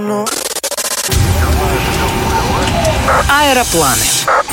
Аэропланы.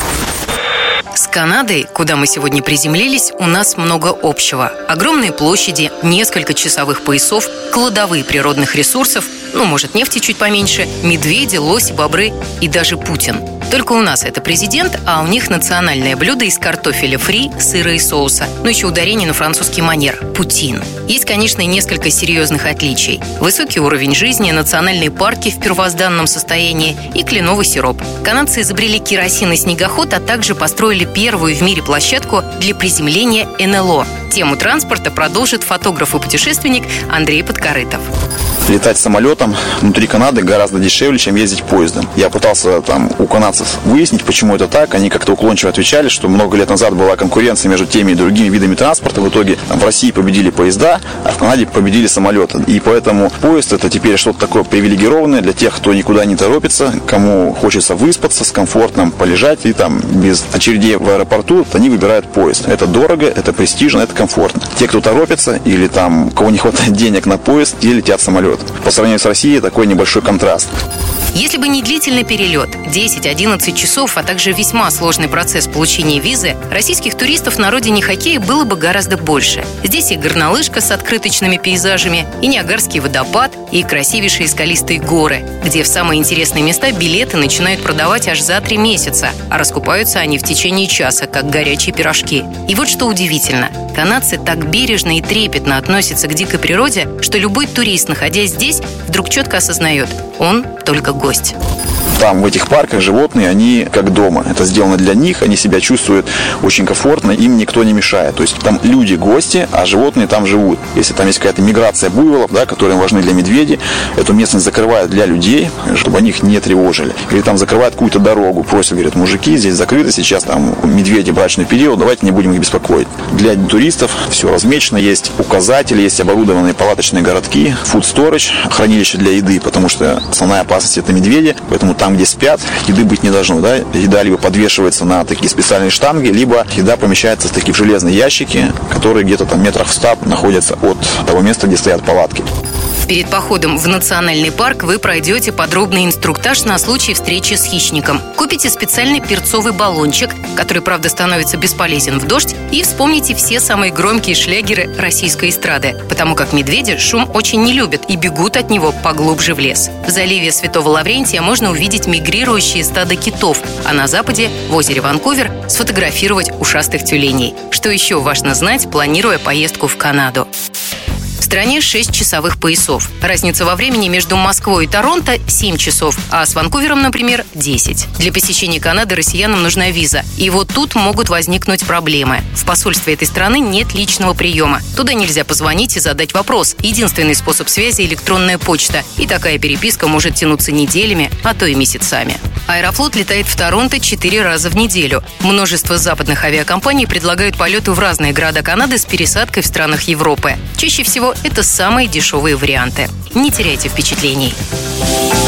С Канадой, куда мы сегодня приземлились, у нас много общего. Огромные площади, несколько часовых поясов, кладовые природных ресурсов, может, нефти чуть поменьше, медведи, лоси, бобры и даже Путин. Только у нас это президент, а у них национальное блюдо из картофеля фри, сыра и соуса. Еще ударение на французский манер – путин. Есть, конечно, и несколько серьезных отличий. Высокий уровень жизни, национальные парки в первозданном состоянии и кленовый сироп. Канадцы изобрели керосин и снегоход, а также построили первую в мире площадку для приземления НЛО. Тему транспорта продолжит фотограф и путешественник Андрей Подкорытов. Летать самолетом внутри Канады гораздо дешевле, чем ездить поездом. Я пытался у канадцев выяснить, почему это так. Они как-то уклончиво отвечали, что много лет назад была конкуренция между теми и другими видами транспорта. В итоге в России победили поезда, а в Канаде победили самолеты. И поэтому поезд — это теперь что-то такое привилегированное для тех, кто никуда не торопится, кому хочется выспаться, с комфортом полежать и без очередей в аэропорту, они выбирают поезд. Это дорого, это престижно, это комфортно. Те, кто торопится или у кого не хватает денег на поезд, те летят самолет. По сравнению с Россией такой небольшой контраст. Если бы не длительный перелет, 10-11 часов, а также весьма сложный процесс получения визы, российских туристов на родине хоккея было бы гораздо больше. Здесь и горнолыжка с открыточными пейзажами, и Ниагарский водопад, и красивейшие скалистые горы, где в самые интересные места билеты начинают продавать аж за 3 месяца, а раскупаются они в течение часа, как горячие пирожки. И вот что удивительно. Канадцы так бережно и трепетно относятся к дикой природе, что любой турист, находясь здесь, вдруг четко осознает – он только гость. Там, в этих парках, животные, они как дома. Это сделано для них, они себя чувствуют очень комфортно, им никто не мешает. То есть там люди гости, а животные там живут. Если там есть какая-то миграция буйволов, которые важны для медведей, эту местность закрывают для людей, чтобы они их не тревожили. Или там закрывают какую-то дорогу, просят, говорят, мужики, здесь закрыто, сейчас медведи, брачный период, давайте не будем их беспокоить. Для туристов все размечено, есть указатели, есть оборудованные палаточные городки, food storage, хранилище для еды, потому что основная опасность — это медведи, поэтому там, где спят, еды быть не должно. Еда либо подвешивается на такие специальные штанги, либо еда помещается в такие железные ящики, которые где-то метрах в 100 находятся от того места, где стоят палатки. Перед походом в национальный парк вы пройдете подробный инструктаж на случай встречи с хищником. Купите специальный перцовый баллончик, который, правда, становится бесполезен в дождь, и вспомните все самые громкие шлягеры российской эстрады, потому как медведи шум очень не любят и бегут от него поглубже в лес. В заливе Святого Лаврентия можно увидеть мигрирующие стадо китов, а на западе, в озере Ванкувер, сфотографировать ушастых тюленей. Что еще важно знать, планируя поездку в Канаду? В стране 6 часовых поясов. Разница во времени между Москвой и Торонто 7 часов, а с Ванкувером, например, 10. Для посещения Канады россиянам нужна виза. И вот тут могут возникнуть проблемы. В посольстве этой страны нет личного приема. Туда нельзя позвонить и задать вопрос. Единственный способ связи – электронная почта. И такая переписка может тянуться неделями, а то и месяцами. Аэрофлот летает в Торонто 4 раза в неделю. Множество западных авиакомпаний предлагают полеты в разные города Канады с пересадкой в странах Европы. Чаще всего это самые дешевые варианты. Не теряйте впечатлений.